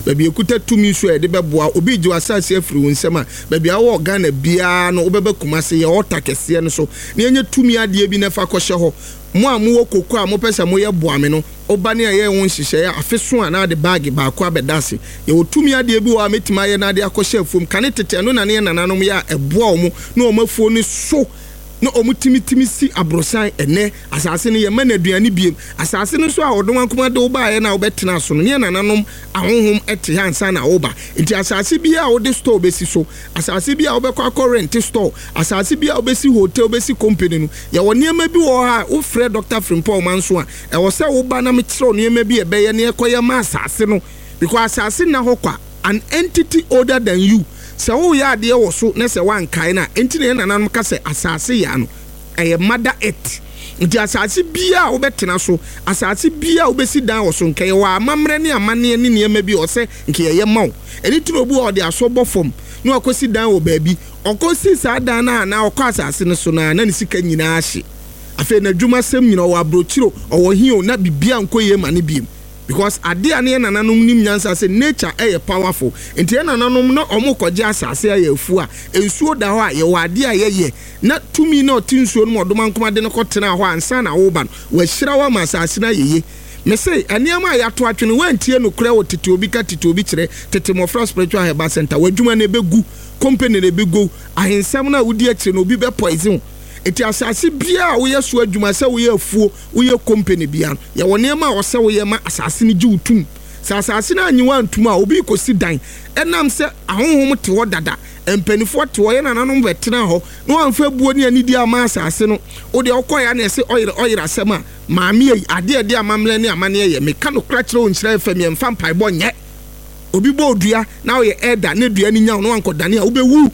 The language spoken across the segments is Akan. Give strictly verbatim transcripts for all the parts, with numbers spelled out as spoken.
baabi ekuta tumi so e de beboa obi ji asase afiri wo nsema baabi awo Ghana bia no obebe kumase ye ota kese no so na enye tumi ade bi na fa kɔhye ho mo amu okoko a mo pese mo ye boame no oba ne ye won hihye ya afeso ana de bag ba akwa bedase ye otumi ade bi wo ametima ye na de akɔhye afum kane tete no na ne nananom ya eboa omo na omafuo ni so no omutimi timi si abrosan ene asase ne ye manaduane biem asase no so a odon ankoma de oba ye na obetena so no ne nananom ahonhom ete hansa na oba enti asase bia wo de store besi so asase bia wo be kwa rent store asase bia wo besi hotel besi company no ye wo niema bi wo ha wo frɛ Doctor Frimpong manso a e wo se wo ba na me kire niema bi e be ye ne ekoye ma asase no because asase na hokwa an entity older than you. So wo ya de wo so na se wan kai na enti ne nananum ka se asase ya no eye mother earth nti asase bia wo betena so asase bia wo besi dan wo so nkai wa amamre ne amane ne niema bi o se nkai ye mawo eni turobu o de asobɔ fom ne akosi dan wo baabi okosi sa dan na na okɔ asase ne so na na ne sika nyina ahye afa na dwuma sem nyina wo abrochiro owo hio na bibia nkoye ma ne biem because ade ane nananom nim nyansa se nature eh powerful enti nananom no omo koje asase ya afu a ensuo da ho a ye wade a ye ye na tumi na otinsuo no modoma nkoma de ne kotena ho ansa na wo ba wa hyira wa masase na ye ye me say aniama ya to atwene wantie no kura wo tete obi ka tete obi kire tete Mofra Spiritual Herbal Center wadwuma na begu company na begu ahensam na wudi akire no obi be poison eti asase bia wo yeso adwuma se wo ye afuo wo ye company bia ya wone ma wo se wo ye ma asase ni ji utum sa asase na anyiwa antum a obi kosi dan enam se ahonhom te ho dada empanifo te ho ye nananom betena ho no amfa buo ne ani di ama asase no wo de okoya na se oyire oyire asem a maami ade ade amamle ne amane ye me ka no kra kire wo nkyira fam ye mfa mpai bo nye obi bo odua na wo ye elder ne dua ni nya no ankodane a wo be wu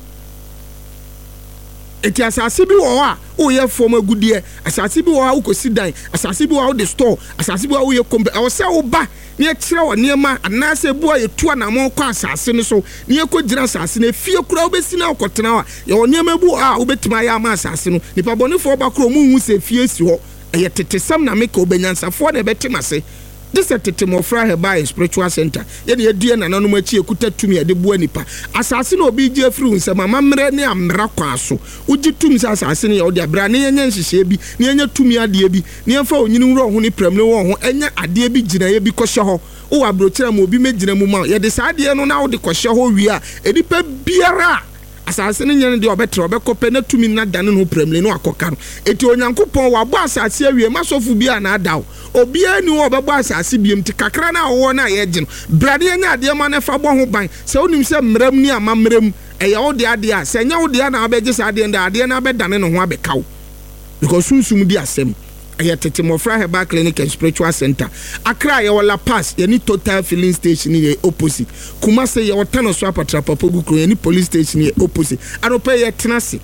eti asase bi wo a o ye form agudie asase bi wo a ukosi dan asase bi wo a de store asase bi wo ye kombe o se wo ba ne kire wo niema anase bu a ye tu na mo kwa asase ne so ne ye ko gira asase ne fie kura wo besi na okotena wa ye wo niema bu a wo betima ya ma asase no nipa bonefo ba kura mu hu se fie si ho eye tetesam na meka obenyansafo na betima se. This is Tete Mofra Herbal Spiritual Center. Yeni edie na nanu machi ekuta tumi ade bua nipa. Asase na obi je free unse mama mre ne amra kwa so. Uji tumi sa asase ne ode abra ne yenye nhihye bi, ne yenye tumi ade bi, ne yemfa onyini wuro ho ni premle wo ho enye ade bi gina ye bi kohye ho. Wo abrochira mo obi megina mu ma. Ye de sa ade no na wo de kohye ho wi a, edipa biara asase ne nyene de obetre obekope na tumi na dane no premle no akoka no eti onyankopon wa bo asase awie masofu bia na adaw obi ani wo obebo asase biem ti kakra na wo na ye gye no brade nya ade ma na fa bo ho ban se onim se mram ni amamram e ya wo de ade a se nya wo de na abegye sa ade nda ade na abedane no ho abekaw because sunsum di asem aya Tete Mofra Herbal Clinic and Spiritual Center Accra ye wala pass ye ni Total filling station ye opposite Kumase ye watano swapa trapapogu kro ye ni police station ye opposite arope ye tenase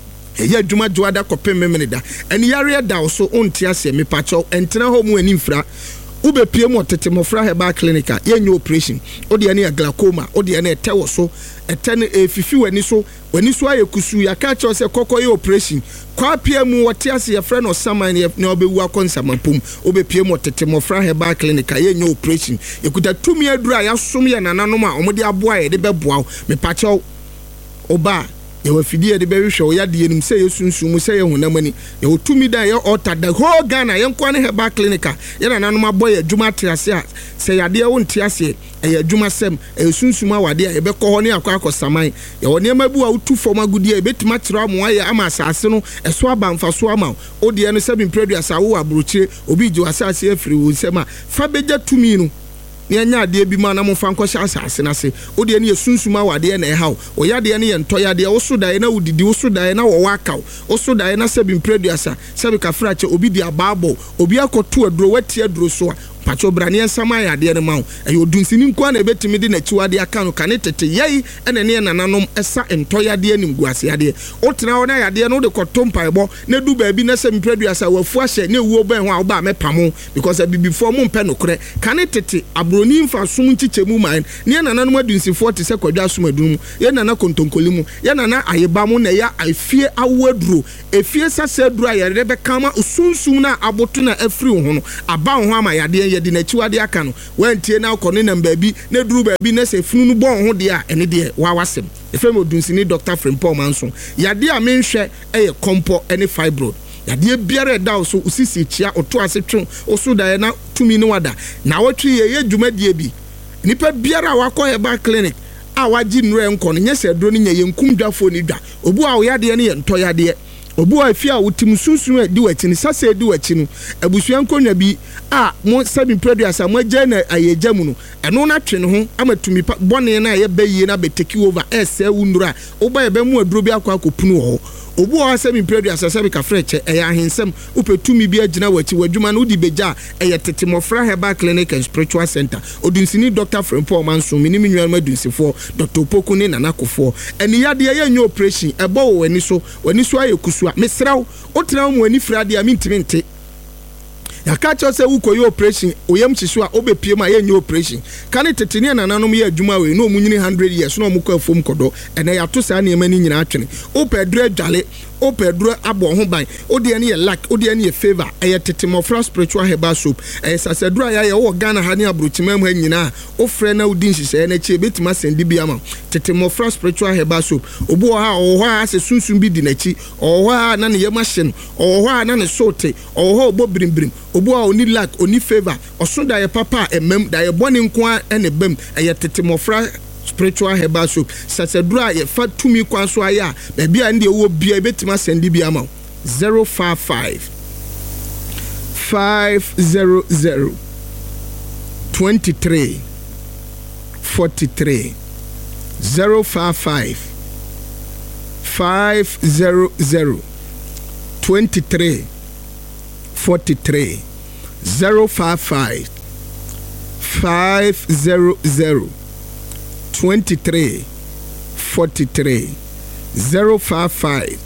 ye dwuma dwada kopem memeneda eni yare da so onti ase me pacho entena ho mu ani mfra ube pie mo Tete Mofra Herbal Clinic ye nyo operation odi ane glaucoma odi ane etewo so etene efifi wani so wani so ayekusu ya ka cho se kokko ye operation kwa pie mu wote ase ye frɛ no saman ye na obewu akonsamapum ube pie mo Tete Mofra Herbal Clinic ye nyo operation ekuta tumi adura ya som ye nananom a omode aboa ye de beboa me pacho oba ye wafidie de behwehwe ya de enim se yesunsumu se ye hunamani ye otumi da ye alter the whole Ghana ye nkwa ne Herbal Clinic ye nananom aboa ye dwuma triase a se yade wo ntiase e adwuma sem e sunsum awade a ebe kɔ hɔ ne akɔ akɔsaman ye wɔ nneɛma bu a wotu fɔm agudie e betima kyerɛ amu ayɛ ama asase no ɛso aba mfaso ama odi no seven produce awo abrochire obi gye asase afiri wo nsɛm a fa begya tumi no ne anya ade bi ma na mo fa nkɔhyɛ asase na se odi ne sunsum awade na ɛhaw o yade ne yɛ ntɔyade wo so dae na wudidi wo so dae na wo wakaw wo so dae na seven produce sebi ka frache obi di ababo obi akɔto aduro wati aduro so a pacho brane nsama ya de ne mawo ayo dunsini nko na ebetimi de na chiwade aka no kane tete yei ene ne nananom esa entoyade anim guase ade otena wo na ya de no de kotompa ebo na du ba bi na se mpraduasa wafu ahye na ewuo ban ho a wo ba mepamo because bibifo mo mpe no kre kane tete abroni mfa sum nchichemu man ne nananom adunsifo te se kwadwa sum adunum ye nana kontonkolimu ye nana ayeba mu na ya afie awaduro efie sase aduro ya rebe kama usunsum na aboto na afri ho no aba ho ama ya de ye di na chiwade aka no wantie na akọ ne nam baabi na duru baabi na se funu no bon ho de a ene de wa wasem efrem odunsini Doctor Frimpong Manson yade a menhwe eye kompo ene fibroid yade biara da so usisi chia oto asetwe oso da na tumi ne wada na watwi ye ye dwumadie bi nipa biara wakọ Herbal Clinic a waji nre nko no nyese dro ne nye nkumdwafo ni dwa obu a oyade ne ye nto yade obu a fia wotim sunsun adi wati ni sase adi wati no abusua nkonwa bi a mo seven produce a mo agya na ayeja mu no eno na twe ne ho amatumi bone na ye bayi na beteki over ese wundura oba ye be mu aduro bi akwa akopunu ho obu a seven produce asabe ka freche e ya hensem upetumi bi agina wati wadwuma no udi beja e ye tete mofra Herbal Clinic and Spiritual Center odunsini Doctor Frimpong Manson mini minwa madunsifo Doctor Opoku ne nanakofo eni yade ye nyo operation ebo wo wani so wani so ayekusu mesraw otra mu ani frade a mintimi nte yakacho se ukoyo operation oyam chiso a obepie ma ye nyo operation kane tetene nananom ye adwuma we no omunyini one hundred years no omukọ afom kodo ene yato sa ne mani nyina atwene opedru adwale opedru abo ho ban ode ne ye lack ode ne ye favor eye tetemofra Spiritual Herbal Soap eye sasedru aya ye wo Ghana ha ne abrochimam ha nyina ofre na udin hihye na chi betima sendi bi ama tetemofra Spiritual Herbal Soap obo ha o ha ase sunsun bi di na chi o ha na ne ye machine o ha na ne sote o ha obo brimbrim obo a oni lack oni favor oso da ye papa emem da ye boni nko a ene bem eye tetemofra Spiritual Herbal Soap sasedru ye fa tumi kwan so aya ba bia ndi wo bia betima sendi bi ama zero five five five zero zero twenty-three forty-three zero five five five zero zero twenty-three forty-three zero five five five zero zero twenty-three forty-three zero five five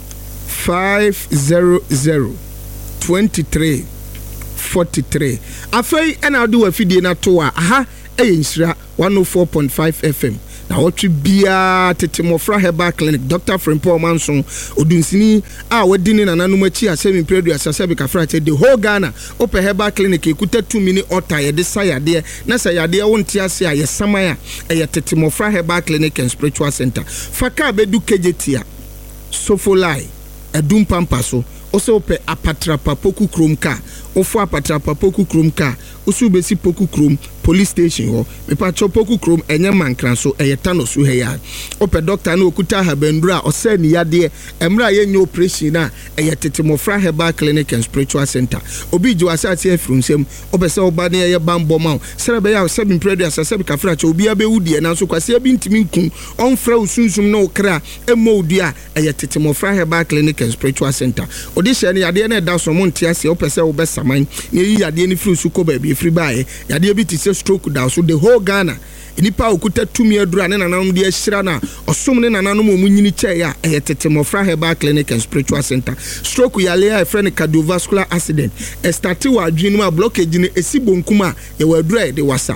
five zero zero twenty-three forty-three afei ena do afidie na to a aha eyinshira one oh four point five F M na wotwe bia tetemofra Herbal Clinic Doctor Frimpong Manson odunsini a wadini na nanum achi asemi predu asasabe kafra che the whole Ghana ope Herbal Clinic ekuta two mini ota ye de sayade na sayade wonte ase a ye samaya e tetemofra Herbal Clinic and Spiritual Center faka bedu kejetia sofolai edum pampaso oso ope apatrapa poku krom ka ofo apatrapa poku krom ka osu besi poku krom police station ho me pa chopoku krom enye mankran so eyeta so heya ope doctor na okuta habendura ose ni yade emra ye nyo operation na eyetetemofra Herbal Clinic and Spiritual Center obi ji wasate afrunsem obese oba na ye bambo ma serebe ya seven predu asase ka fra cha obi abewudie na so kwase abi ntimi nkun onfra usunsum na okra emodua eyetetemofra Herbal Clinic and Spiritual Center odishe ni yade na da so monte ase opese obesaman na yi yade ni fru su ko ba bi fri bae yade bi ti stroke down so the whole Ghana inipa okuta tumi adura ne nananum de ahira na osom ne nananum omunyini che ya eyetetemofra Herbal Clinic and Spiritual Center stroke yale ya friend cardiovascular accident e start wa adwinu ma blockage ne esibonkuma ye wadura de wasa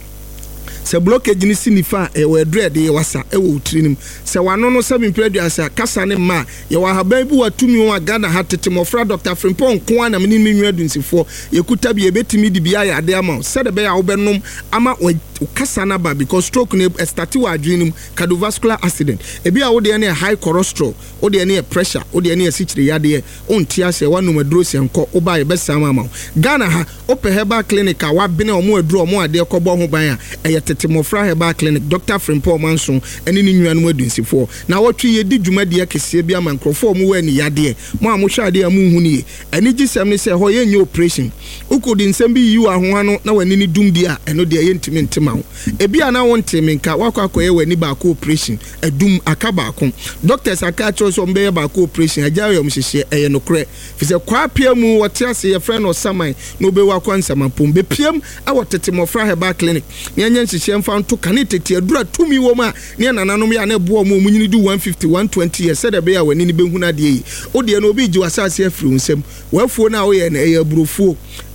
se blockage ni sinifa e wadura de wasa e wo utrinim se wano no seven preduasa kasa ne ma ye wa haban bi watumi wa Ghana hatetemofra Doctor Frimpong ko na meni menwa dunsifo ye kuta bi e betimi di bia ya de ama se de be ya wo benom ama kasa na ba because stroke ne start wa adwinum cardiovascular accident e bia wo de ne high cholesterol wo de ne pressure wo de ne sichire yade onti ase wanum aduro senko wo ba ye besama ama Ghana ha ope Herbal Clinic a wa bene omo aduro omo ade kobo ho ban a e tetemofra Herbal Clinic Doctor Frimpong Manson eni ni nnuanu adunsifo na wotwe ye di dwumade kese bia mankrofo mu wa ni yade mo amohwa ade amu hu ni eni gisem ne se ho ye nyo operation ukudi nsem bi yi wa ho ano na wani ni dumdi a eno de ye ntimi ntima ebia na wonte menka wakwa koye wani ba ko operation adum akaba ko doctors aka cho so mbe ba ko operation aja yo mhihye eye no kre fi se kwa pia mu wote ase ye friend osaman no be wakwa nsama pom be piam a wotetemofra Herbal Clinic ne anya nhihye mfa nto kane tete adura tumi wo ma ne nananom ya na bo mu munyini du one fifty one twenty years said be ya wani ni be huna de yi o de no obi ji wasase afiri nsem wafuo na wo ye na eye burofuo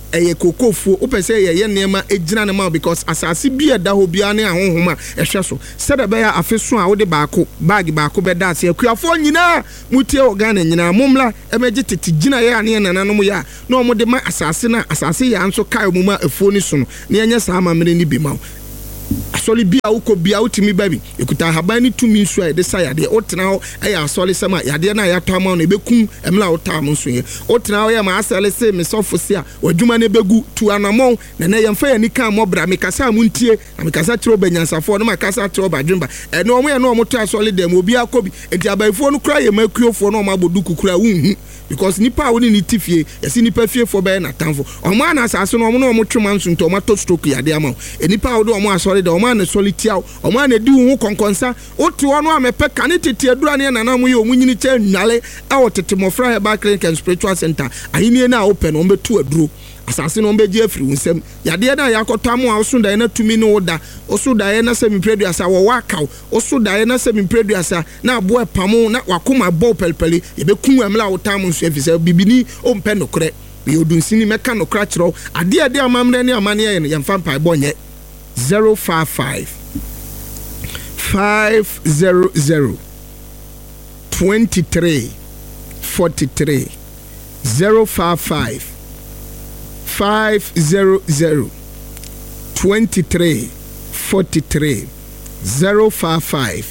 eye kokofo opese ye ye nema ejina ne ma because asase bi eda ho bia ne ahonhoma ehwe so sede be ya afeso a wo de baako bag baako be da ase akuafo nyina mutie organ nyina momla emeje tete gina ye ane nananom ya na omo de ma asase na asase ya nso kai omuma afuo ni so no ne enye saa mamre ni bi ma asoli bia uko bia utimi baby ekuta haban ni tumi nso a de sa yade otena ho eya asoli sema yade na ya tama na ebekum emla otam nso ye otena ho ya ma asele se me sofo se a wadwuma ne begu tu anamon na na yemfa ya nika mobra me kasa muntie na me kasa tro banyansafo no ma kasa tro badwumba e no omo ye no omo to asoli dem obi akobi enti abaifo no kura ye makuofo no omo abodu kukura wunhu because nipa woni ni tifie yesi nipa fie fo be na tanfo omo ana asase no omo no omo twema nso nto omo to stroke yade ama e nipa wo do omo asori de omo ana solitiao omo ana di hu konkonsa otu ono amepe kane tete adura ne na na mo ye omunyini cha nwale e wotete mofra Herbal Clinic and Spiritual Center ahini na open o betu aduro asase no beje afiri unsem yade na yakotamu a osunda na tumi no oda osuda na semi producer wo wakaw osuda na semi producer na abo epamo na wakoma bo pelpeli yebekun emla otamu nso efise bibini o mpe nokre bi odunsini meka nokra kiro ade ade amamre ne amane ye yemfa mpa bonye zero five five five zero zero twenty-three forty-three zero five five five zero zero twenty-three forty-three zero five five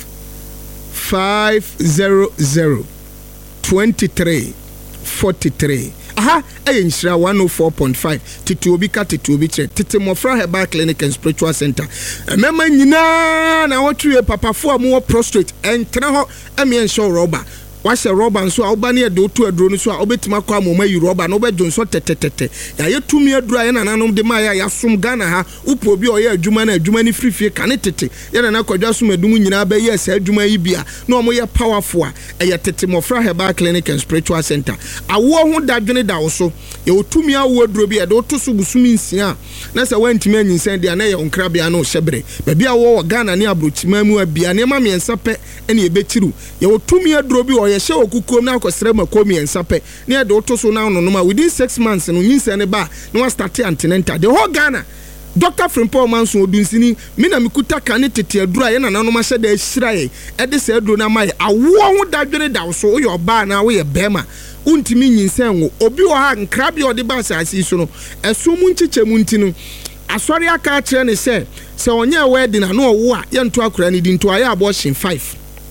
five zero zero twenty-three forty-three. Aha, Enshira one oh four point five. Titi obika titi obiche. Titi mofra Herbal Clinic and Spiritual Center. Mema nyina na watu ye papa fo amu prostrate entra ho emi ensho rubber. Washe rubber nso a oba ne de otu aduro nso a obetima kwa amoma yi rubber na obejo nso tetetete. Ya yetumi adura ye nananom de ma ya yasum Ghana ha upo obi oye adwuma na adwuma ni frifie kane tete. Ye na nakwadwa sum adum nyina ba ye asa adwuma yi bia na omo ye powerful a eye tete mofra Herbal Clinic and Spiritual Center. Awo ho dadwene da wo so ye otumi awo aduro bia de otoso busumi nsia na se wantimi anyinsan de na ye onkra bia na o hyebre. Ba bia wo Ghana ne abrochima mu abia ne ma miensa pe ene ye bechiru ye otumi aduro bi ye she okukom na akosere makomi ensape ne de otoso na no no within six months no nyinsa ne ba no start antenatal the whole Ghana Doctor Frimpong Manson odunsini me na mekuta kane tete adura ye na nanom ahye da ahira ye e de se aduro na mai awo ho dadwene da so wo ye oba na wo ye bema untimi nyinsan wo obi wo ha nkrabi ode ba asasi so no eso mu nchichemu ntinu asori aka kire ne se se onye wedding na no wo a ye nto akora ni di nto aye abortion five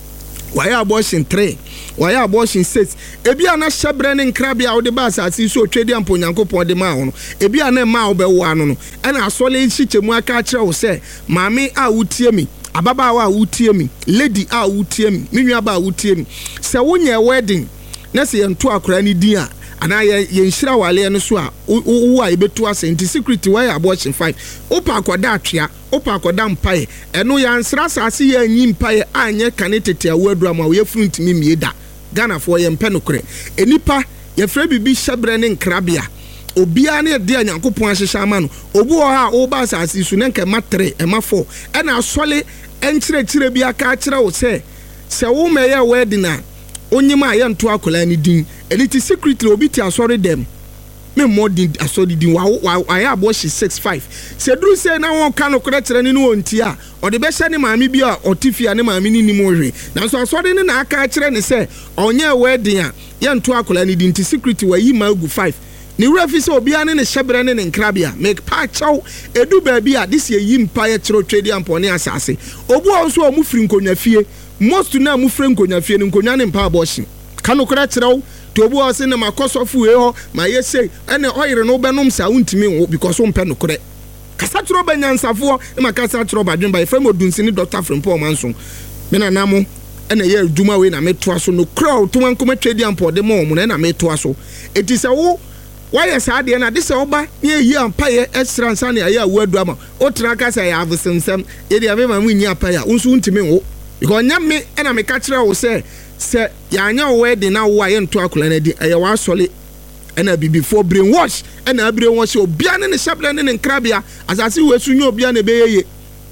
why abortion three why abortion six ebi ana shebre ne nkrabi a ode ba asasi so twedi ampo nyankopon de ma ho no ebi ana ma wo be wo ano no ena asole nchichemu aka kire wo se maame a wutie mi ababa wa wutie mi lady a wutie mi menwa ba wutie mi se wonye wedding na se yento akora ni din a ana ye yenhira wale no so a wo a ebetu asenti secret why abortion five opa akoda atwea opa akoda mpae eno ya nsra asase ya anyi mpae anye kane tete awadura ma ye fruntimi mieda Ghana for ye mpe nokre enipa ye fra bibi hyebre ne nkrabia obia ne de anyankopon ahyehya ama no obu ha o ba asase su ne nka ma three e ma four e na asole enkyire kyire bia ka kyire wo se se wo meye wedding a onyima ye nto akola ni din eliti secretly obi ti asori dem me modin asori din wa wa ya abo six five se duru se na won ka no kore kyere ni no onti a o de be hye ne maami bi a otifia ne maami ni ni mo hwe na so asori ne na aka kyere ne se onye wedding a ye nto akola ni din ti secretly wa yi ma gu five ni refi se obi ane ne hyebre ne nkrabia make pa chaw edu ba bi a this ye yi mpa ye kyero twedi ampone asase obu onso o mu firi nkonwa fie most na mu firi nkonwa fie ne nkonwa ne mpa abortion kanu kora kyerɛw to obu o se ne makosofu e ho ma ye sei ene oyire no benom sa untimi wo because o mpe no kore kasa kyerɛw banyansafo e makasa kyerɛw badwemba e fam odunsini Doctor Frimpong Manson me na namo ene ye adwuma we na metoa so no crowd to wankoma twedi ampode mo mo na metoa so eti se wo why sa de na de se oba ne yi ampaye extra nsa ne aye awadu ama o tra ka se ya avsensem ye de avema mu nyi ampaye unsu ntimi wo because nyame e na me ka kire wo se se ya anya wo de na wo aye nto akola na di aye wa sole e na bibi for brain wash e na brain wash obia ne ne shable ne nkrabia asase we su nyi obia ne be yeye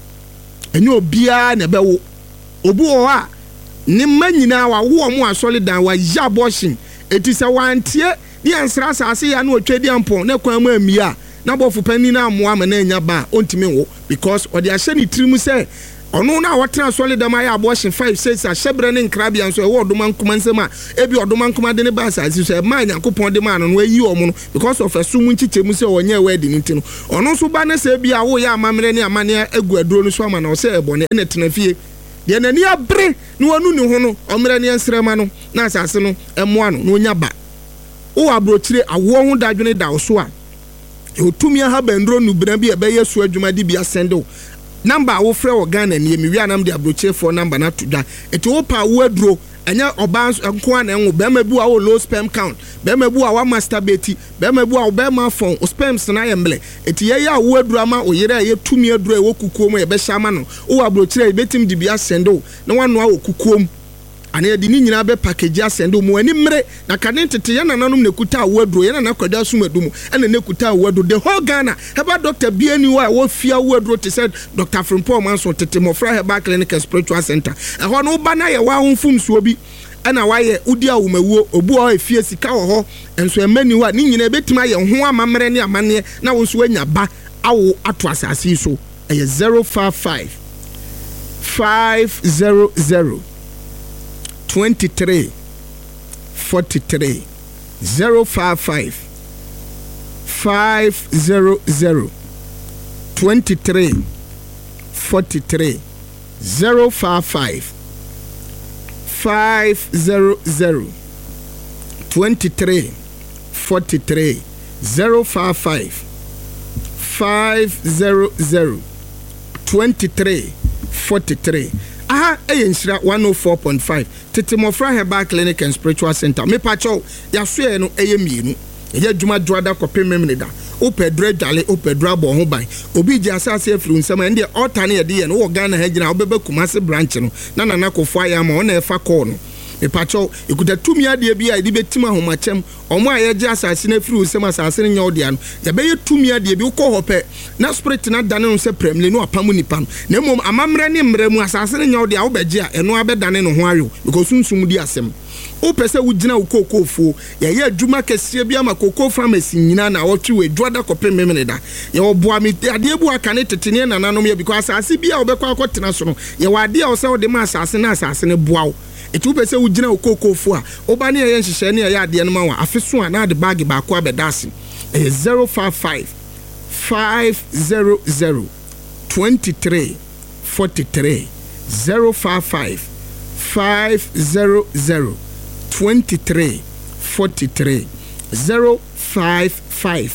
enye obia ne be wo obu o ha ne manyina wa wo mo asole dan wa ya abortion eti se wantie ni ansra asase ya na otwedi ampon na kwan ma amia na bofo pani na amoa ma na nya ba ontimi wo because odi ahye ni tirimu say ono na watena solid am ya abortion five six a shebre ne nkrabia nso e wo odoma nkoma nsem a ebi odoma nkoma de ne ba asase so e ma nyankopon de ma no no ayi omo no because of asum nchichemu se onye wedding ntino ono so ba ne se bia wo ya amamre ne amane agu aduro no so ama na o se ebone ne tena fie de nani abre ne wonu ne ho no omre ne nsrema no na asase no emoa no no nya ba wo abrochire awo ho dadwene da wo so a e otumi ha bandro nu bra bi e be yesu adwuma di bia sendo number wo frɛ wo Ghana ne mi wi anam de abrochire for number na tudwa eti wo pa wo aduro anya oba nko ana enwo be ma bu a wo low sperm count be ma bu a wa masturbate be ma bu a wo be ma fon o sperms na yemble eti ye ya wo aduro ama o yere ye tumi aduro e wo kukuo mu ye be hya ma no wo abrochire betim di bia sendo na wano a wo kukuo mu ane di ni nyina be package asendo mu ani mre na kane tete ya nananom ne kuta awaduro ya na kwada sumadum ene ne kuta awaduro the whole Ghana heba doctor biani wa wo fia awaduro te said Doctor Frimpong Manso tete mofra heba clinic and spiritual center e ho no ba na ye wa honfum so bi ana wa ye udi awumawuo obu o efie sika wo ho enso emani wa ni nyina betima ye ho amamre ne amane na wo so anya ba awo ato asase so e zero five five five zero zero twenty-three forty-three zero five five five zero zero twenty-three forty-three zero five five five zero zero twenty-three forty-three zero five five five zero zero twenty-three forty-three. Aha eyenshira one oh four point five tete mofra heba clinic and spiritual center me pacho ya so no eye mienu ye dwuma dwada kopem memneda opedre dwale opedra bo ho ban obi ji asase afiri nsema ende altar na ye de ye no wo Ghana ha gina obebe Kumasi branch no na nana kofo aya ma ona efa call no me pacho ikuda tumi ade bia ide betima homachem omo aye ji asase na afiri nsema asase nya odia no ye be tumi ade bi ko hope na spirit na dane no se premle no apamu nipa no na mom amamre ne mre mu asase nya odia wo beje a eno abedane no ho ayo because sunsum di asem o pese wo gina wo kokofo ye ye adwuma kese bia ma kokofo pharmacy nyina na wotwe we dwada kopem memneda ye wo boa mi ade bu aka ne tetene nananom ye because asase bia wo be kwa akotena so no ye wade a wo se wo de ma asase na asase ne boa wo etu pese wo gina wo kokofo a oba ne ye nhihye ne ye ade ne ma wa afeso a na ade bag ba ko abedase e zero five five five zero zero twenty-three forty-three zero five five five zero zero twenty-three forty-three zero five five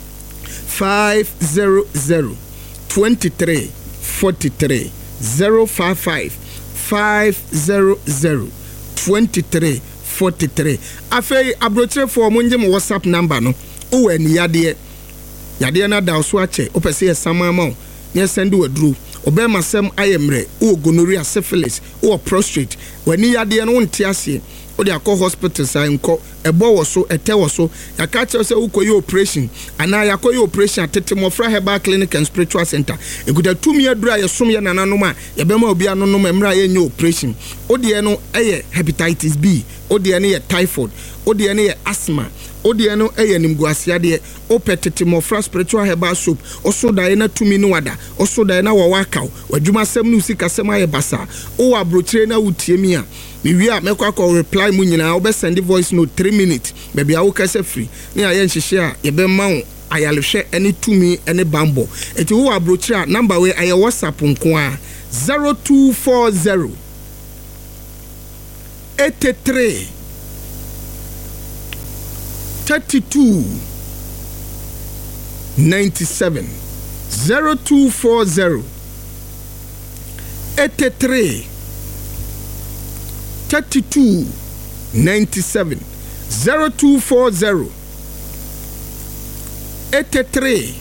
five zero zero twenty-three forty-three zero five five five zero zero twenty-three forty-three. Afei abrochire for munje mo WhatsApp number no o wani yade yade na da so ache o pese ye samama ne send we dru obema sem ayemre o gonorrhea syphilis o prostrate wani yade no nte ase o de akọ hospital sai nko ebo wo so ete wo so yaka che se ukoyi operation ana yakoyi operation atete mofra heba clinic and spiritual center eguda tumi adura ye som ye nananom a ye bema obi anonom emra ye nya operation o de no eye hepatitis B o de ne ye typhoid o de ne ye asthma o de no eye nimguasia de o petete mofra spiritual heba soap o so da na tumi no wada o so da na wo wakaw wadwuma sem no sika sem aye basa o abrochire na wutiemi a mi wi a mekwa ko reply mu nyina obe send voice note three minutes baby awo kase free ni aye nhihye a ye be ma wo ayalehwe ene tumi ene bambo eti wo abrochire number we aye WhatsApp nko a zero two four zero eighty-three thirty-two ninety-seven zero two four zero eighty-three thirty-two ninety-seven zero two four zero eighty-three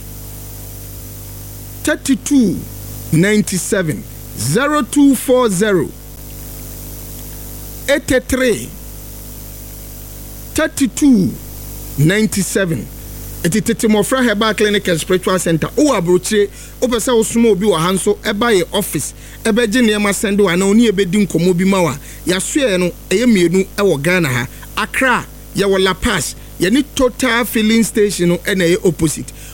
thirty-two ninety-seven zero two four zero eighty-three thirty-two ninety-seven. Eti tete mofra heba clinic and spiritual center o abrochire o pese o sumo obi wa hanso eba ye office ebe je ne ma send wa na oni ebedi nkomo bi ma wa ya soe no eye mienu e wo Ghana ha Accra ye wo La Paz ye ni Total filling station no e na ye opposite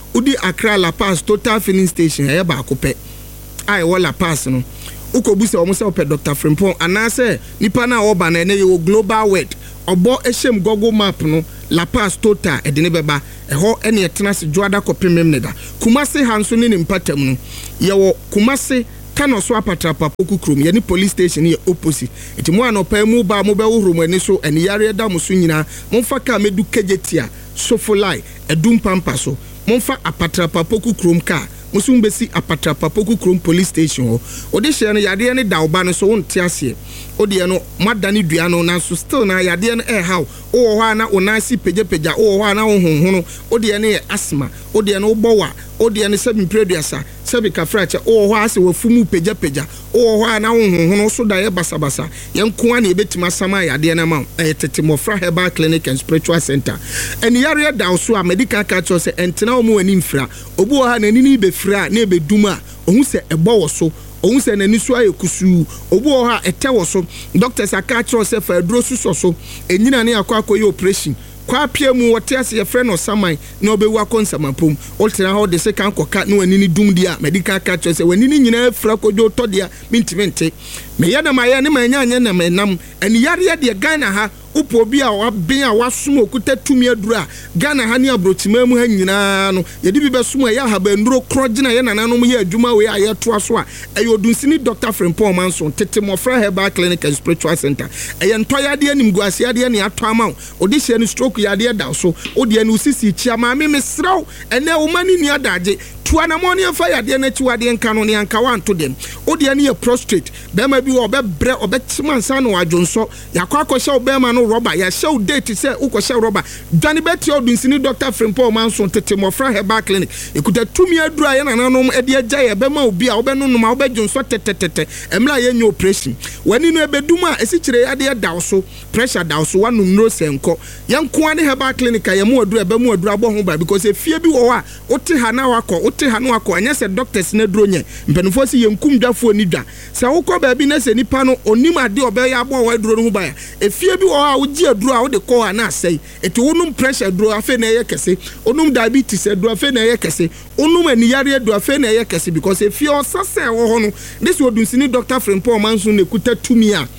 udi Accra La Paz Total Filling Station e ba akopɛ ai wo La Paz no ukobusa omo se opɛ Doctor Frimpong anase nipa na oba na ene yo Global World obo ehyem Google Map no La Paz Total e de ne beba eho ene etena se Joada kopemem ne da Kumasi hanso ne ne mpatam no ye wo Kumasi kano so apatrapa poku krom ye ni police station ye opposite enti mo anopa mu ba mo be wohoro mo ani so ene yare da mo so nyina mo fa ka medu kejetia sofolai edum pampa so mo fa apatrapa poku krom ka musum besi apatrapa poku krom police station ho odi hye no yade ne da oba no so wonte ase odi no madane dua no na so still na yade no eh how wo ho na onasi pejepeja wo ho na wo honhono odi ne asma odi no bowa odi ne sebi preduasa sebi kafracha wo ho ase wafumu pejepeja wo ho na wo honhono so da ye basabasa yenko ana ebetima sama yade na ma eh tetemofra herbal clinic and spiritual center eni yare da so a medical culture se entena wo mu ani mfra obu wo ha na ni be fra na ebeduma ohun se ebo wo so ohun se nani so ayekusu obu wo ha ete wo so doctors aka culture se fa aduro suso so enyina ne akwa akoye operation kwa pia mu wote ase ye friend no saman na obewu akonsamapom ultra how de se kan koka na wani ni dum dia medical culture se wani ni nyina fra kojo to dia mintimente me ya na maye ne manya anya na menam eni yare de Ghana ha upo bi a waben a wasom okuta tumi adura Ghana ha ne abrochima mu ha nyina no ye di bi besom ya ha ba nduro krogina ye nananom ye adwuma we a ye to aso a eyo dunsini Doctor Frimpong Manson tetemofra herbal clinic and spiritual center eye ntoyade anim guasiade ne ato ama odi hye ne stroke yade da so odi ane usisi chia ma me mesraw ene wo mani ni adaje tuana moni afa yade na chiwade nka no ne anka wanto dem odi ane ye prostrate be ma bi wo be bre obechima nsa no adwonso yakwa akoshe obema no rubber ya show date say ukoshe rubber dwane beti odunsini Doctor Frimpong Manson tetemofra herbal clinic ekuta tumi adura ye nananom ede agya ye be ma obi a obenunum a obedwonso tetetete emla ye nyo operation wani no ebeduma esichire yade da so pressure da so wanum no senko yenko ane herbal clinic ye mu adura be mu adura bo ho ba because efie bi wo a ote ha na wakọ ote ha no wakọ anya se doctors na duro nye mpanifo si yenkum dwafo ni dwa se wokọ ba bi na se nipa no onim ade obe ya bo wa duro no ho ba ya efie bi wo a uji aduro a wo de ko ana asai eti wonum pressure aduro afa na ye kese onum diabetes aduro afa na ye kese onum aniyare aduro afa na ye kese because efie osase wo ho no this wodunsini Doctor Frimpong Manson ne kuta tumi a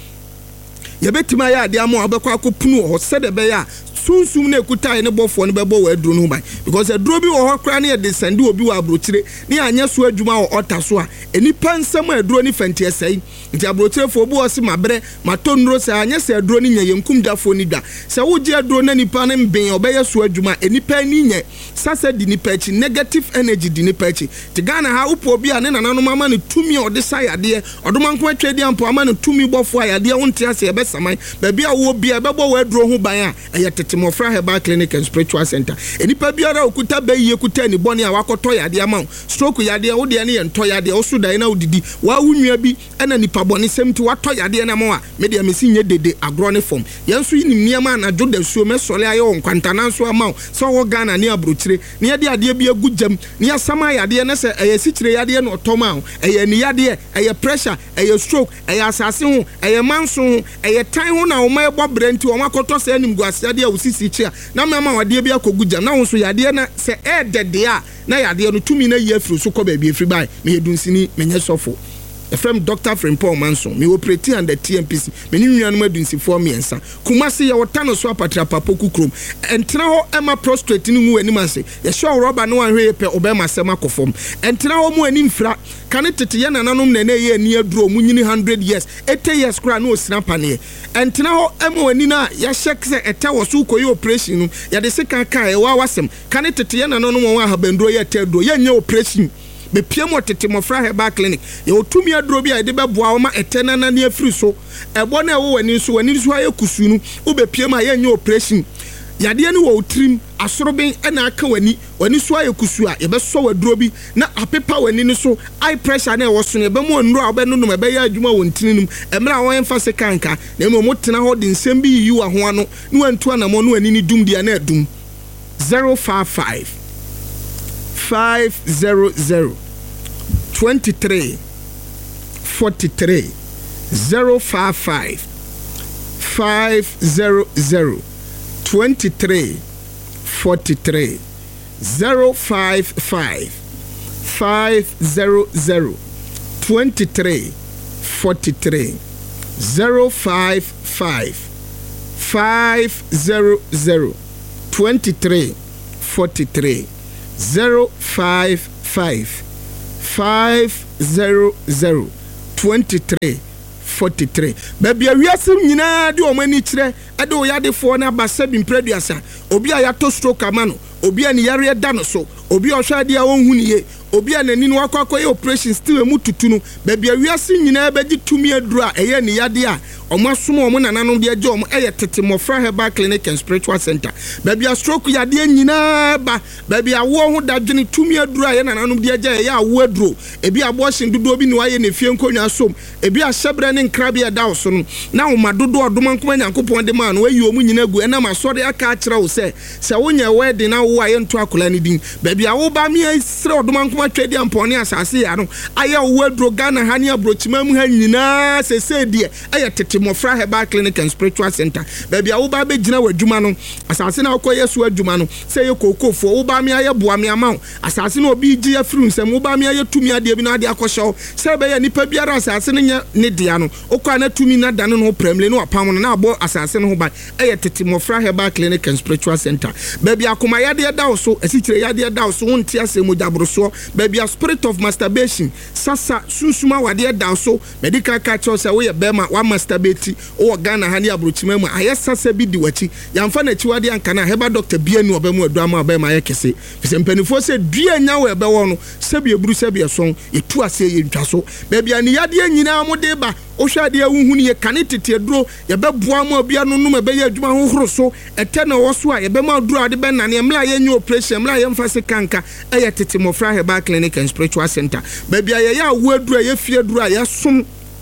yebetima ya ade amo abekwa akopunu ho sede be ya sunsum na ekuta ne bofo ne bebo wa aduro no bai because aduro bi wo ho kra ne de sende obi wa abrochire ne anya so adwuma wo ota so a enipa nsam aduro ni fanti esai nti abrochire fo obi wo se mabre matonro se anya se aduro ni nya yenkum dafo ni da se wo je aduro na nipa ne mben obeye so adwuma enipa ni nya sasa di nipa chi negative energy di nipa chi ti Ghana ha upo obi a ne nananom ama ne tumi o de sayade odomanko atwedi ampo ama ne tumi bofo ayade wonte ase ebe saman ba bia wo bia bebo wa aduro ho ban a eye tetemofra herbal clinic and spiritual center enipa biara okuta bayi ekuta ni boni a wakoto yade ama stroke yade wo de ne ye nto yade wo so dan na odidi wa wunua bi ena nipa boni semti wato yade na mo a me de amesi nye dede agro ne form yenso yinim niam na joda suo me sole aye won kwantana so ama so wo Ghana ne abrochire ne yade ade bi agujam ne asama yade ne se eye sichire yade no otoma eye ni yade eye pressure eye stroke eye asase ho eye manso ho eye tan ho na wo ma ebo brenti wo makoto se anim guasiade a usisi chia na mama wade bi akogujam na wo so yade na se e dede a na yade no tumi na ye fru so ko ba bi efri bai me yedunsini menye sofo from Doctor Frimpong Manson me operate under T M P C me ni nuanu adunsi for me ensa Kumasi ya wotano so apatrapa poku krom entena ho ema prostrate ni mu anim ase ye show rubber no anhwe pe obema sema kofom entena ho mu anim fra kane tete ye nananom na na ye ani aduro mu nyini one hundred years eighty years kra na osina pane entena ho ema ani na ya shek se ete wo so koyi operation no ya de se kan kan e wa wasem kane tete ye nananom won ahabanduro ye teduro ye nya operation be piemo tetemofra herbal clinic ye otumi aduro bi a de beboa wo ma etena na ne afiri so ebo na wo wani so wani so aye kusu nu wo be piemo aye nya operation yade ne wo trim asoroben na aka wani wani so aye kusu a ye be so waduro bi na apepa wani ne so high pressure na wo so ne be mo nduro a be nunum e be ya adwuma won tininum emra won fa se kanka na mo motena ho de nsem bi yi wa ho ano ne wantu anamo no ani ni dum dia na adum zero five five five zero zero twenty-three forty-three zero five five five zero zero twenty-three forty-three zero five five five zero zero twenty-three forty-three zero five five five zero zero twenty-three forty-three zero five five five zero zero twenty-three forty-three. Baby, we are some nyina de o mani kire e de o yade fo na ba sebi mpreduasa obi a yato stroke amano obi a ne yare da no so obi a hwade a wonhu niye obi a nani no akwakoye operation still emu tutu no baby we are some nyina be gi tumi aduru a eye ne yade a omo asom omo nananom de age omo eye tete Mofra Herbal Clinic and Spiritual Center. Baby a stroke yade nyina ba baby a wo ho dadwene tumi aduru a ye nananom de age eye awo aduru ebi abortion dodo obi ne waye ne fie nkonwa som ebi a hyebre ne nkrabia da so no na oma dodo odoma nkoma nyankopon de ma no wayi omu nyina gu ena ma sori aka akira wo se se wonya wedding na wo aye nto akola ni din baby a wo ba mi sire odoma nkoma twedi ampone asase ya no aye wo aduru Ghana ha ne abrochima mu ha nyina se se de eye tete Mofra Herbal Clinic and Spiritual Center. Baby a wo ba be gina wadwuma no asase na akoye so adwuma no se ye kokofo wo ba mi aye boa mi ama asase na obi gi afru nsem wo ba mi aye tumi ade bi na ade akosho se be ye nipa biara asase ne nya ne dia no okwa na tumi na dane no premle no apam no na abo asase no ho ba eye tete Mofra Herbal Clinic and Spiritual Center. Baby akoma yade da so asikire yade da so wonti asemu jabroso baby a spirit of masturbation sasa susuma wade da so medical catch say we bema wa masturbate o Ghana ha ne abrochima mu ayesa sasa bi di wachi yamfa na chiwade anka na heba doctor bianu obemu aduama obema ayekese fisempanifo se dua nya we be wo no sebi eburu sebi eson etu ase ye ntwaso baby ani yade nyina mo de ba ohwade awuhu ne ye kane tete duro ye beboa ma bia no no be ye adwuma hohoro so ete na wo so a ye be ma duro ade be nane mla ye nyu operation mla ye mfa se kanka eye tete Mofra Herbal Clinic and Spiritual Center. Baby aye ya wo aduro ye fie duro a ye som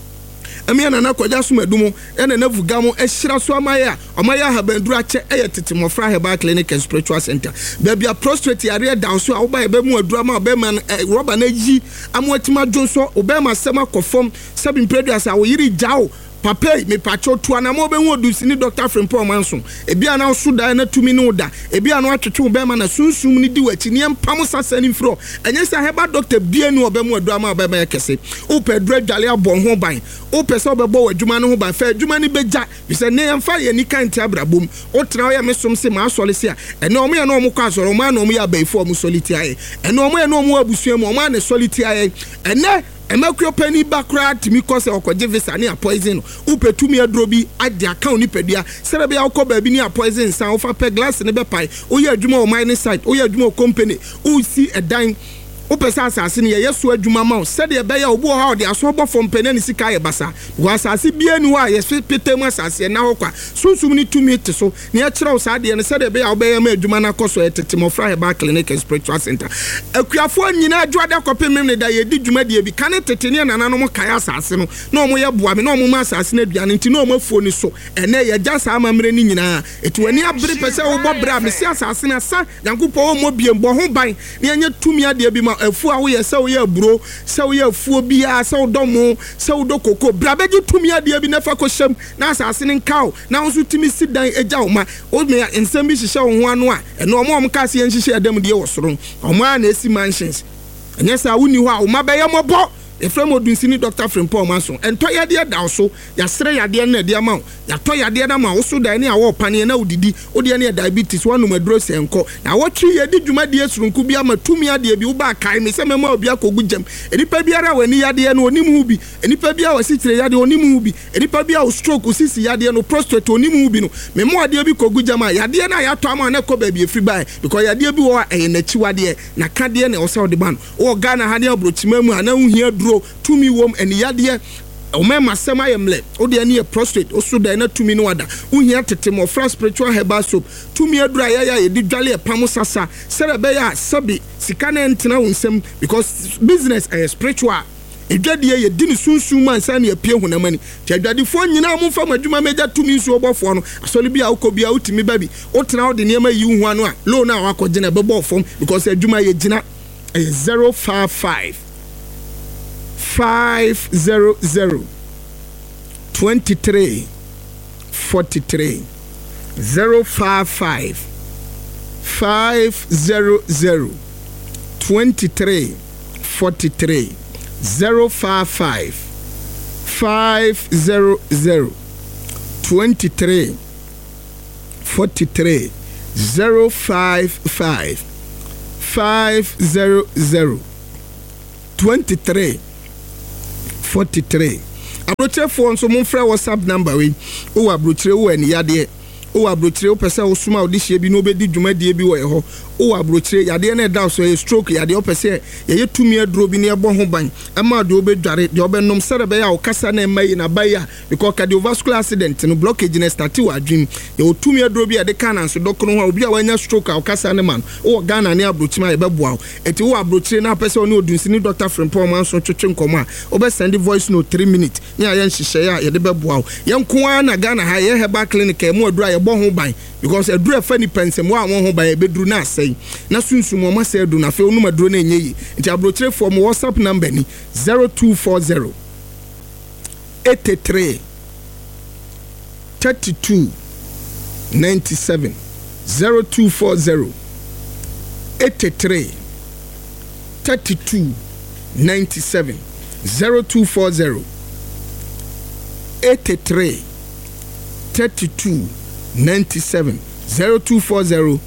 Amia na nakwaja so madumo ene na vugamo ehira so amaya amaya habandura che eye tete Mofra Herbal Clinic and Spiritual Center. Baby a prostrate area down so a oba be mu adura ma be man rubber na yi amotima jonso obema sema kofom sebi preduas a wo yiri jawo papa me pacho to anamo be hu odusini Doctor Frimpong Manson ebia na so da na tumi no da ebia na atwetwe be ma na sunsum ni di wachi ne empam sasani fro enye sa heba doctor bia ni obemu aduama obema yakese o pedro dwale abon ho ban o pese obebo wadwuma no ho ban fa adwuma ni beja bi se ne yemfa ye ni kan ti abrabom o tra ya mesom se ma asole se a ene omo ye na omo kwa asoro ma na omo ya baifo omo soliti aye ene omo ye na omo abusua mu omo na soliti aye ene emakro penny background timi cause okoje visa ni a poison upetumi adrobi ade account ni pedua sere bia okoba bi ni a poison san ofa pe glass ne be pai oye adwuma o mining site oye adwuma o company o si edan upesa asase ne yeso adwuma ma se de be ya obo ha de aso bo fom penani sika ye basa wo asase bia ni wa ye petemu asase na hokwa sunsum ni tumi te so ne ya kire o sa de ne se de be ya obe ya ma adwuma na koso etete Mofra Herbal Clinic and Spiritual Center. Akuafo nyina adwade akopem ne da ye di dwuma de bi kane tete ne nananom kai asase no na omo ye boa me na omo ma asase na aduane nti na omo afuo ni so ene ye gya sa amamre ni nyina etu ani abere pese wo bo bra me si asase na sa yankopo omo biembo ho ban ne anya tumi ade bi ma afu a wo ye se wo ye bro se wo ye afuo bia se wo domo se wo do koko bra beji tumi ade bi na fa ko hyem na asase ne nkaw na wo so timi sidan eja wo ma o me ensem bi hihye wo ho ano a eno omo om ka se en hihye adam de wo soro omo a na esi mansions enya sa woni ho a wo ma be ye mobo efrem odunsini Doctor Frimpong Manson ento yade da so ya sere yade na de ma ya to yade na ma wo so dan ne awo pane na odidi odi ne diabetes wanu maduro senko na wo twi yedi dwuma de esurunku bia ma tumi ade bi wo ba kai me se me ma obi akogu jam enipa biara wani yade no onim hu bi enipa bia wasi kire yade onim hu bi enipa bia o stroke osisi yade no prostate onim hu bi no me mo ade bi kogu jam a yade na ya to ama na ko ba bi efri bai because yade bi wo e na chiwade na kade na wo se ode ban wo Ghana ha ne abrochima mu ana hu hia tumi wom eni yade o mema sema yemle o de ani prostate o so da na tumi no wada uhia tete Mofra Spiritual Herbal Soap tumi adura ya ya yedi dwale e pam sasa sere be ya sabi sika na entena wonsem because business is spiritual edwade ye di ni sunsun man san na apie hunamani ti adwade fo nyina mo fa madwuma meja tumi nsu obofo no asole bia ukobia utimi babi o tena o de niam yi hu anu a lo na wakogye na bebo fom because adwuma ye gina zero five five five zero zero twenty-three forty-three zero five five five zero zero twenty-three forty-three zero five five five zero zero twenty-three forty-three zero five five five zero zero twenty-three forty-three. Abrochire phone so monfra WhatsApp number we o abrochire wo ani yade o abrochire o pese o suma o di hie bi no obedi dwumadie bi wo ho o abrochire yade na da so e stroke yade o pese ye yetumi aduro bi na ebo ho ban ama de obedware de obenom serebe ya o kasa na mai na baya because cardiovascular accident no blockage na start wa adwim ye otumi aduro bi yade kana so dokoro ho obi a wanya stroke a o kasa ne man o Ghana ne abrochire e beboa eti o abrochire na pese o ne odunsini Doctor Frimpong Manson twetwe nkoma o be send voice note three minutes nya ye nhihye ya ye de beboa ye nko na Ghana ha ye heba clinic e mu adura ye bo ho ban because adura fa ni pensem wa won ho ban e beduru na asai na sunsum o ma se adu na fe onu maduro na enye yi nti abrochire for mo WhatsApp number ni zero two four zero eighty-three thirty-two ninety-seven zero two four zero eighty-three thirty-two ninety-seven zero two four zero eighty-three thirty-two ninety-seven zero two four zero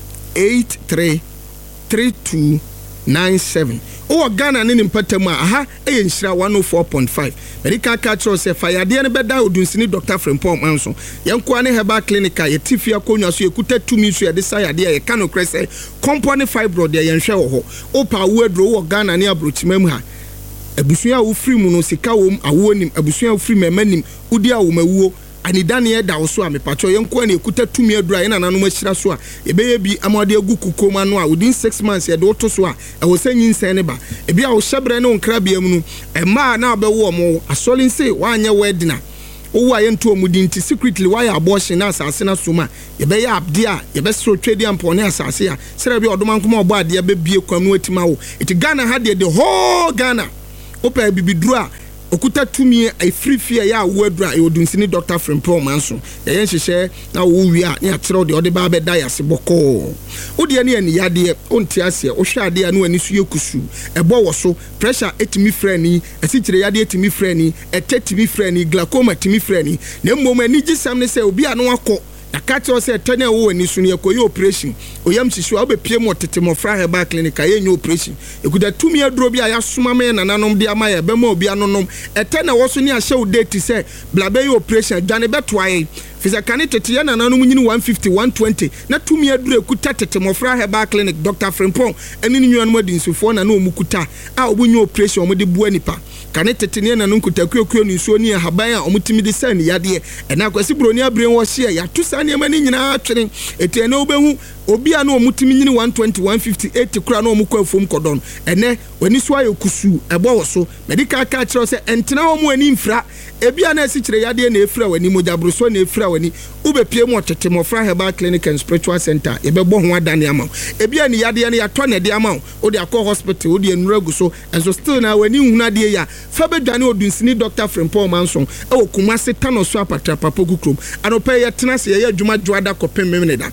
eight three three two nine seven. O Ghana ne nimpatamu aha e nhyira one oh four point five. Medical culture se fa yade ne beda odunsini Doctor Frimpong Manson. Yenko ne heba clinic a yetifia konwa so yekuta tumi so yade sa yade ye kano krese component fibroid de yenhwe wo ho. O pa wo adro wo Ghana ne abrochimam ha. Abusua wo free mu no sika wo awo nim abusua wo free memanim udi awo mawuo anidane da wo so a mepacho yenko na ekuta tumi adura ina nanom ahyira so a ebeye bi amade agu kukoma no a within six months ye de woto so a e wo sanyin sen ne ba ebi a wo hyebre ne onkrabia mu no e ma na abewo mo asoli nse wanye wedina owo ayento omudi nti secretly why abortion na asase na soma ye be ya abde a ye be so twedi ampo ne asase a sere bi odomankoma obo ade be bie kwam no atima wo iti Ghana ha de the whole Ghana opa bibiduru a okuta tumi a free fear ya wadra e odunsini Doctor Frimpong Manson ye yenhyehe na wo wi a ne akyerɛ de ode ba be da yase bɔkɔ ode ne ani yade onti ase o hwɛ ade a no ani so yekusu ɛbɔ wo so pressure etimi frani asikyire yade etimi frani etetimi frani glaucoma etimi frani na mmom ani gisam ne sɛ obi a no akɔ akacho se tane wo ani so ne yakoyi operation oyam hihye wo be pie mo tete mo fra heba clinic a yenye operation ekuda tumi aduro bi a yasoma me nananom de ama ye be ma obi anonom etane wo so ne ahye wo date se blabe operation dwane beto aye Fisa kane tete ya nananom nyini one fifty one twenty na tumi aduro ekuta tete mo fra heba clinic Doctor Frimpong eni ni nwanum adinsufo na na omukuta a obunye operation mo de bua nipa kane tete ne nananom kuta kuekuo ni so ni haban a omutimi de san yade e na kwasi broni abren wo hye ya tusa ne mani nyina atwene ete na obehu obi a na omutimi nyini one twenty one fifty eight kura na omukọ afom kodon ene wani so ayokusu ebo wo so medical ka kire se entena ho mu ani mfra ebi a na asikyire yade na efra wani mojabro so na efra wani ubepie mu otete mofra Herbal Clinic and Spiritual Center ebebo ho adane ama ebi a ni yade na yato na de ama o de akọ hospital o de enuragu so enso still na wani hunade ya fa bedwane odunsini Doctor Frimpong Manson e wo Kumasi tano so apatra papoku krom anope ye tena se ye adwuma dwada kopem memneda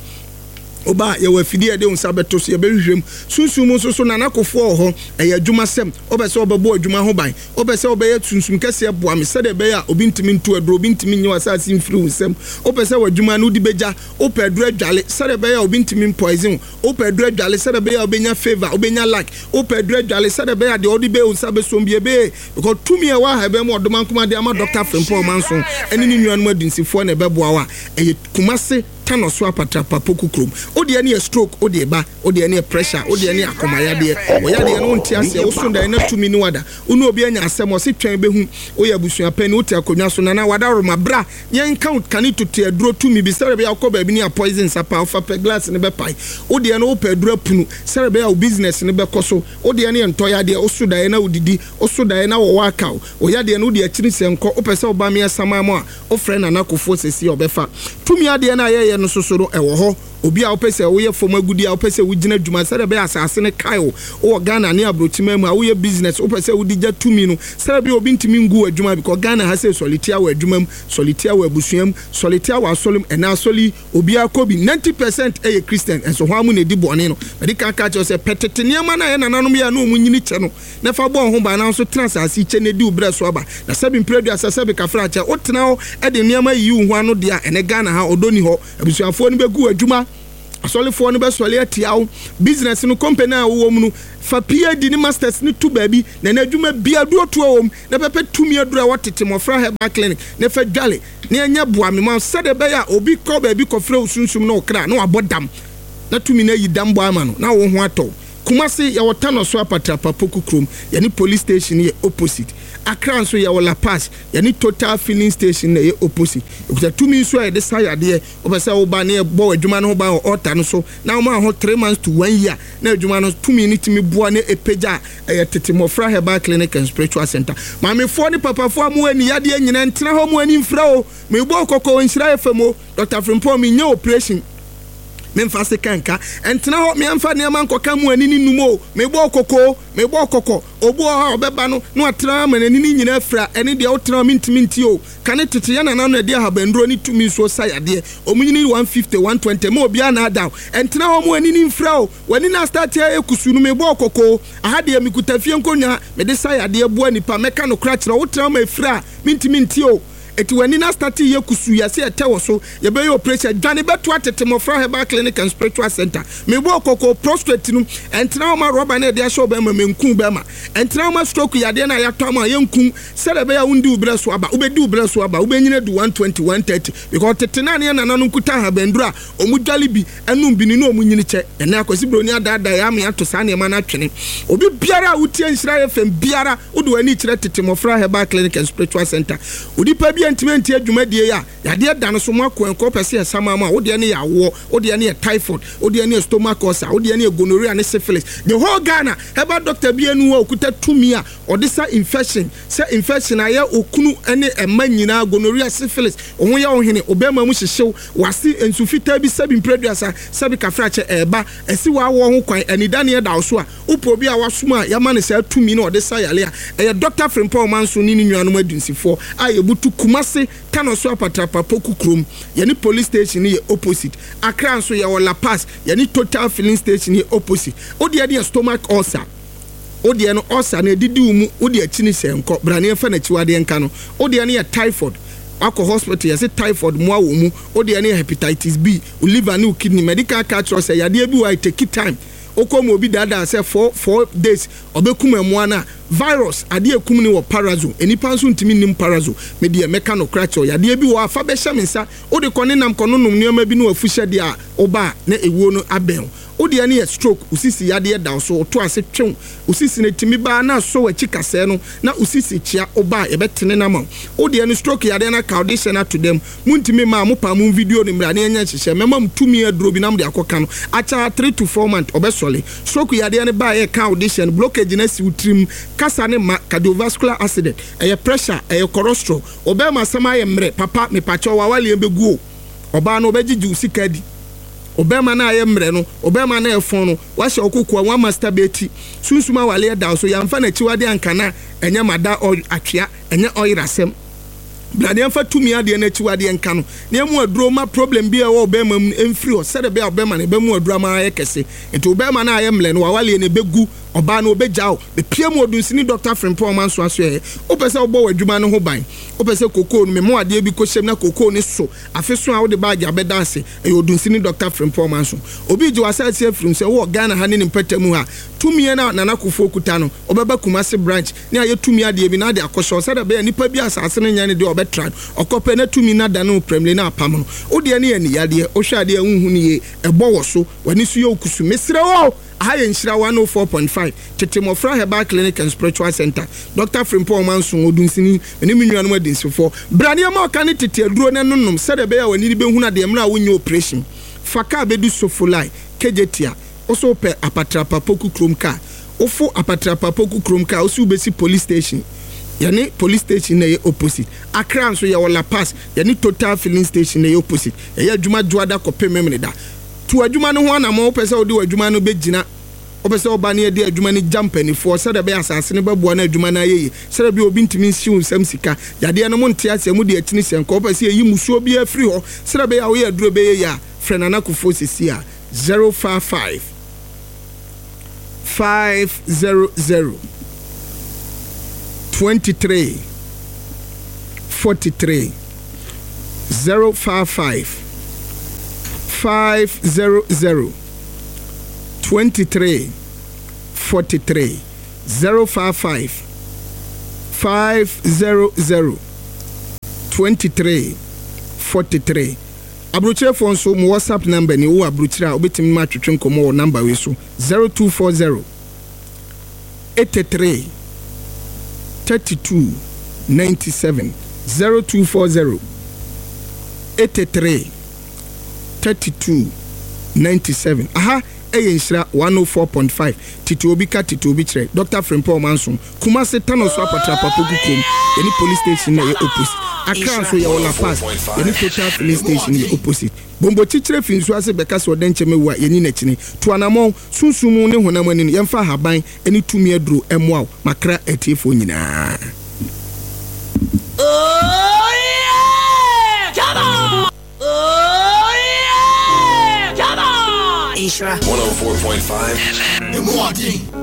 oba ye wafidi ade unsa beto so ye behwem sunsum so so nanakofo ho eye adwuma sem obese obebo adwuma ho ban obese obeye sunsum kase boa me sede be ya obintimi ntu adro obintimi nyi wasase mfiri unsem obese wadwuma no di beja opa adro adwale sede be ya obintimi poison opa adro adwale sede be ya obenya favor obenya lack opa adro adwale sede be ya de odi be unsa be so mbie be because tumi e wa ha be mo odomankoma de ama Doctor Frimpong Manson eni ni nwan mu adinsifo na beboa wa eye Kumasi tano so apatra papoku krom odi ene e stroke odi eba odi ene pressure odi ene akomayade oyade no ntia se osunda ene tumi ni wada unu obi anya asem o se twen behu oya busua pani uti akonwa so na wada roma bra yen count kani tutu aduro tumi bi sere be yakoba bi ni a poison sapa ofa pe glass ne be pai odi ene opa aduro punu sere be ya business ne be koso odi ene ntoyade osuda ene odidi osuda ene wo waka oyade ene odi akiri se nko opese oba me asama mo a ofre na nakofo sesi obefa tumi ade ene aye no sosoro ewo ho obi a opese wo ye fom agudi a opese wo gina dwuma sɛ be asase ne kaio wo Ghana ne abrochima mu a wo ye business opese wo digya tumi no sɛ be obi ntimi ngu adwuma because Ghana ha say solitia wo adwuma mu solitia wo abusuam solitia wo asolum ɛna asoli obi akobi ninety percent ɛyɛ Christian enso ho amu ne di bɔne no mede ka ka kyerɛ sɛ petete niam na yɛ nananom ya no mu nyini kyɛ no na fa bɔ ho ba na so transase kyɛ ne di ubre so aba na sabi mpredu asase be kafra kyɛ otena ho ɛde niam yi wo ho ano de a ɛne Ghana ha odoni ho abusuafo no be gu adwuma asolifo no be sole atiawo business no company a wo mu no fa P H D ni masters ni tu baabi na na adwuma bia do to wom na pepe tumi adura watete mofra Herbal Clinic na fa dwale na anya boa me ma sade be ya obi ko baabi ko fra osunsum na okra na wabodam na tumi na yi dam boa ma no na wo ho atɔ Kumasi ya watano so apatrapa poku krom yani police station ye opposite Accra so ya wala pass yani Total filling station ye opposite okuta tumi so ya de sayade obese wo ba na bo adwuma no ba order no so na wo ma ho three months to one year na adwuma no tumi ni timi boa na epeja ya tete Mofra Herbal Clinic and Spiritual Center ma me fo ni papa fo amu ani yade nyina ntena ho mu ani mfra o me bo kokko nhira efemo Doctor Frimpong me nya operation memfa se kanka entena ho me amfa ne man koka mu ani numo me bo kokko me bo kokko obu ha obeba no no atra ma ani ni nyina afra ene de otra mintimi nti o kane tete ya na na de ha bandro ni tumi so sayade omunyini one fifty one twenty mo bia na down entena ho mu ani ni mfra o wani na start ya ekusu no me bo kokko aha de mi kutafie nkonya me de sayade abu anipa meka no kra kira otra ma afra mintimi nti o eti wani na start ye kusu ya se etewo so ye be operation dwane beto atete Mofra Herbal Clinic and Spiritual Center me bo kokko prostate no entena ma roba na de ahye oba ma menku be ma entena ma stroke ya de na ya to ma yenku sele be ya wundi ubre so aba ubedi ubre so aba ubenyine du one twenty one thirty because tete na ne na no nkuta ha bandura omudwale bi enum bi ni no omunyini che ene akosi broni adada ya me ato sa ne ma na twene obi biara wutie nhira F M biara udu wani kire tete Mofra Herbal Clinic and Spiritual Center udi pa bi entimente adwumadie ya yade dan so mako enko pese esama ma wo de ne ya wo wo de ne typhoid wo de ne stomach ulcer wo de ne gonorrhea ne syphilis the whole Ghana Herbal doctor bi enu wo okuta tumi a odisa infection se infection aye okunu ene ema nyina gonorrhea syphilis ohun ya ohene obema mu hyehyew wase ensufita bi sabi mpreduasa sabi kafrache eba esi wa wo ho kwan anida ne da so a upo bi a wasoma ya ma ne sa tumi na odisa yale a eye Doctor Frimpong manso ni ni nuanom adunsifo a yebutu Kumasi tano so apatrapa poku krom yani police station ye opposite Accra so ye wala pass yani Total filling station ye opposite odi ade stomach ulcer odi eno ulcer na didi umu odi akini senko brane fa na chiwade enka no odi ane ye typhoid akọ hospital yesi typhoid mu awo mu odi ane hepatitis B liver ne kidney medical catch say yade bi wa take time okomo obi dada say four four days obekum amuana virus ade ekum ni wo parazo enipa nso ntimi nim parazo me de meka no kracho yade bi wo afa be hyemensa odi kone nam kono nom nioma bi no afuhye de a oba na ewuo no aben odi ane stroke usisi yade da so to ase twem usisi ne timi ba na so wachi kase no na usisi chia oba ye betene na ma odi ane stroke yade na condition to them muntimi ma mo pa mo video ni mra na enya hyehye mema mtumi aduro bi na mo de akoka no acha three to four months obesole stroke yade ane ba ye condition blockage na si utrim kasa ne ma cardiovascular accident eye pressure eye cholesterol obema sama ye mre papa me pacho wa wale embegu oba no obegigi usika di obema na ye mre no obema na efon no wa hye okokua wa masturbate sunsuma wale da so yamfa na chiwade ankana enye mada atwea enye oyirasem blade amfa tumi ade na chiwade enka no na emu aduro ma problem bi e wo obema emfiri o sede be obema na be mu aduro ma ye kese enti obema na ye mle no wa wale ne begu oba no obejao be piem odunsini Doctor Frimpong manso aso ye opese obo wadwuma no ho ban opese kokoo no me mo ade bi ko hyem na kokoo ne so afeso a wo de baage abeda ase e odunsini Doctor Frimpong manso obi ji wasa ase afrim se wo Ghana ha ne ne mpatamu ha tumi na nana kofo kuta no obeba Kumasi branch ne aye tumi ade bi na de akosho se da be nipa bi asase ne nyane de obetra okope na tumi na da no premle na apam no ode ne ani yade o hwa ade ehunhu ne ye ebo wo so wani so ye okusu mesire wo High in Shira one oh four point five, Tete Mofra Herbal Clinic and Spiritual Center. Doctor Frimpong manso odunsini eni minnuanu adinsifo. Brania ma ka ne tete aduro ne nonnom sede be ya wani be hu na de mra wonye operation. Faka bedu sofolai kejetia. Oso pe apatrapa poku krom ka. Ofo apatrapa poku krom ka osi ubesi police station. Yani police station na ye opposite. Accra so ya wala pass. Yani Total filling station na ye opposite. Ya adwuma dwada ko pe memne da. to adwuma no ho anamo pese odi adwuma no begina opese oba ne de adwuma ne jampani for se de be asase ne baboa na adwuma na yeyi se de be obi ntimi nsi unsam sika yade no mo ntia se mu de atini se nko opese yi musuo bi afiri ho se de be ya wo ye aduro be yeyi a frenana kofo sisi a zero five five five zero zero twenty-three forty-three zero five five five zero zero twenty-three forty-three zero five five five zero zero twenty-three forty-three. Abrochire phone so mo WhatsApp number ni wo abrochire a obetim ma twetwe nkomo wo number we so zero two four zero eighty-three thirty-two ninety-seven zero two four zero eighty-three thirty-two ninety-seven. Aha, eye nshira one oh four point five titi obi ka titi obi kire Doctor Frimpong Manson Kumasi Tano so apatra papogu kom any police station na ye opposite Accra so ya wala pass any total police station ye opposite bombo chichire finsu ase beka so den cheme wa yeni na chini to anamon sunsumu ne honam ani yemfa haban any tumi aduro emwa makra etiefo nyina. Oh yeah! Come on! Oh yeah! Come on! Ishra one oh four point five.